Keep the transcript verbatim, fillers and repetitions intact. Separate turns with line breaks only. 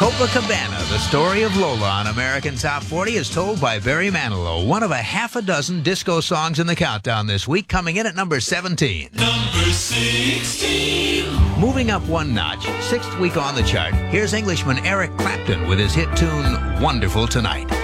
Copacabana, the story of Lola on American Top forty is told by Barry Manilow, one of a half a dozen disco songs in the countdown this week, coming in at number seventeen.
Number sixteen.
Moving up one notch, sixth week on the chart, here's Englishman Eric Clapton with his hit tune, Wonderful Tonight.